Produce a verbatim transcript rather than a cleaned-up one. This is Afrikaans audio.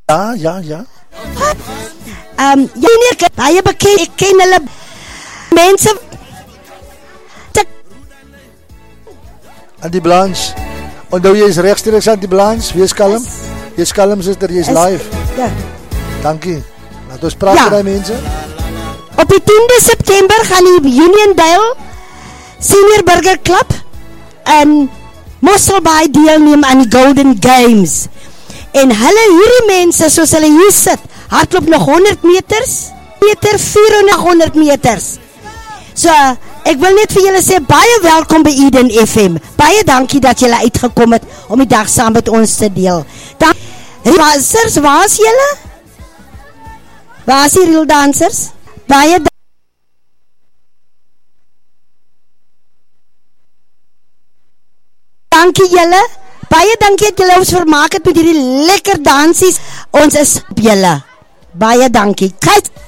Ja, ja, ja. Um, ja, nee, baie bekend, ek ken hulle mense. Antie Blanche, onthou jy is rechtstreeks Antie Blanche, wees kalm, wees kalm sister, jy is live. Ja. Dankie, laat ons praat Ja. met die mense. Op die tiende September gaan die Uniondale Senior Burger Club in Mosselbaai deelneem aan die Golden Games. En hulle hierdie mense, soos hulle hier sit, hardloop nog honderd meters, meter, vierhonderd meters. So, ek wil net vir julle sê, baie welkom by Eden F M. Baie dankie dat julle uitgekom het om die dag saam met ons te deel. Dan, dansers, waar is julle? Waar is die real dansers? Baie dankie. Dankie julle. Baie dankie dat julle ons vermaak het met hierdie lekker dansies. Ons is op julle. Baie dankie. Kijk.